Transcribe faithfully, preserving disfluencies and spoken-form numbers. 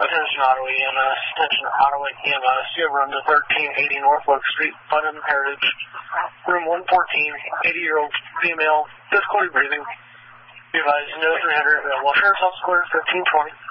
Attention Ottawa E M S, attention Ottawa E M S, you have run to thirteen eighty Norfolk Street, Putnam Heritage, room one fourteen, eighty-year-old female, difficulty breathing. Be advised, no three hundred, uh, Sheriff's Office Square, fifteen twenty.